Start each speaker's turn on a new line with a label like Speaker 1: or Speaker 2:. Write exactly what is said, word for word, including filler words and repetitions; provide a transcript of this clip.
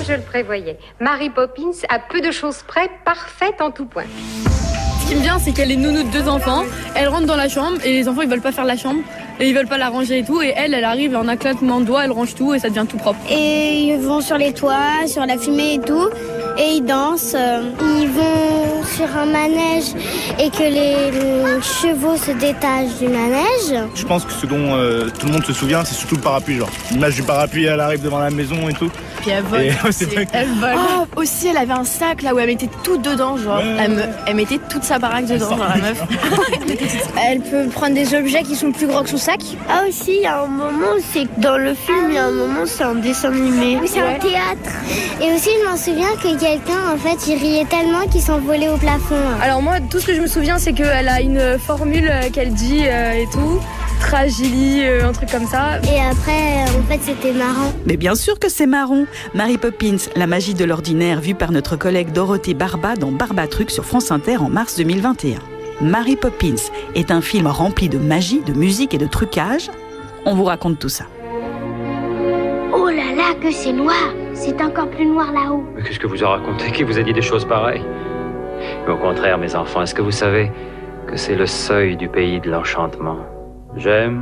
Speaker 1: je le prévoyais. Mary Poppins a peu de choses près, parfaite en tout point.
Speaker 2: Ce qui me vient, c'est qu'elle est nounou de deux enfants. Elle rentre dans la chambre et les enfants, ils veulent pas faire la chambre. Et ils veulent pas la ranger et tout. Et elle, elle arrive en un claquement de doigts, elle range tout et ça devient tout propre.
Speaker 3: Et ils vont sur les toits, sur la fumée et tout. Et ils dansent. Ils vont sur un manège et que les, les chevaux se détachent du manège.
Speaker 4: Je pense que ce dont euh, tout le monde se souvient, c'est surtout le parapluie. Genre, l'image du parapluie, elle arrive devant la maison et tout.
Speaker 2: Puis elle vole.
Speaker 4: Et, ouais, c'est vrai que...
Speaker 2: Elle vole.
Speaker 5: Oh, aussi, elle avait un sac là où elle mettait tout dedans. Genre,
Speaker 4: ouais.
Speaker 5: elle, me, elle mettait toute sa baraque dedans, genre la meuf.
Speaker 3: Elle peut prendre des objets qui sont plus gros que son sac.
Speaker 6: Ah aussi, il y a un moment, c'est que dans le film, il y a un moment, c'est un dessin animé.
Speaker 3: Oui, c'est ouais. un théâtre. Et aussi, je m'en souviens que quelqu'un, en fait, il riait tellement qu'il s'envolait au plafond.
Speaker 2: Alors moi, tout ce que je me souviens, c'est qu'elle a une formule qu'elle dit euh, et tout. Fragili, euh, un truc comme ça.
Speaker 3: Et après, en fait, c'était marrant.
Speaker 7: Mais bien sûr que c'est marrant. Mary Poppins, la magie de l'ordinaire, vue par notre collègue Dorothée Barba dans Barbatruc sur France Inter en mars deux mille vingt et un. Mary Poppins est un film rempli de magie, de musique et de trucage. On vous raconte tout ça.
Speaker 3: Oh là là, que c'est noir! C'est encore plus noir là-haut.
Speaker 8: Mais qu'est-ce que vous a raconté? Qui vous a dit des choses pareilles? Mais au contraire, mes enfants, est-ce que vous savez que c'est le seuil du pays de l'enchantement? J'aime